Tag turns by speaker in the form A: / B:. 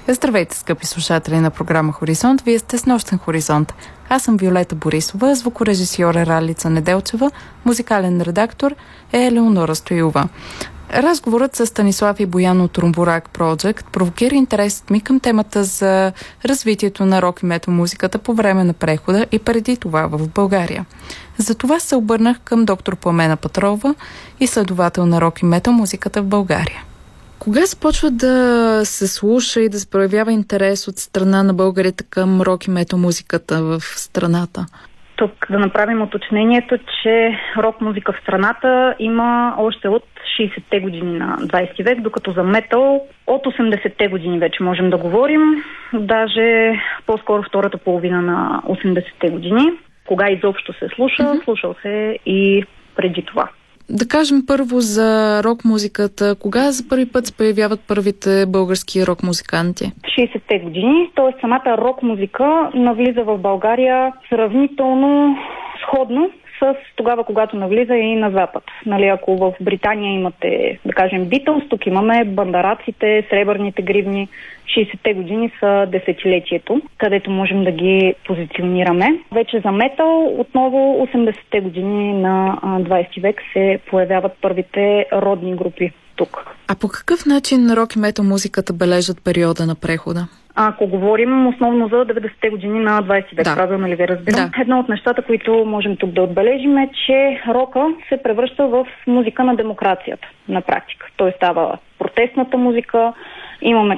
A: Здравейте, скъпи слушатели на програма Хоризонт. Вие сте с Нощен хоризонт. Аз съм Виолета Борисова, звукорежисьор е Ралица Неделчева, музикален редактор е Елеонора Стоилова. Разговорът с Станислав и Боян от Румбурак Project провокира интересът ми към темата за развитието на рок и метал музиката по време на прехода и преди това в България. Затова се обърнах към доктор Пламена Петрова, изследовател на рок и метал музиката в България. Кога започва да се слуша и да се проявява интерес от страна на българите към рок и метал музиката в страната?
B: Тук да направим уточнението, че рок музика в страната има още от 60-те години на 20 век, докато за метал от 80-те години вече можем да говорим, даже по-скоро втората половина на 80-те години. Кога изобщо се слуша, слушал се и преди това.
A: Да кажем първо за рок-музиката. Кога за първи път се появяват първите български рок-музиканти?
B: 60-те години, т.е. самата рок-музика навлиза в България сравнително сходно с тогава, когато навлиза и на Запад. Нали, ако в Британия имате, да кажем, Beatles, тук имаме бандараците, сребърните гривни. 60-те години са десетилетието, където можем да ги позиционираме. Вече за метал, отново 80-те години на 20 век се появяват първите родни групи тук.
A: А по какъв начин рок и метал музиката бележат периода на прехода?
B: Ако говорим основно за 90-те години на 20 век, правилно ли ви разбирам? Да. Едно от нещата, които можем тук да отбележим е, че рока се превръща в музика на демокрацията на практика. Той става протестната музика, имаме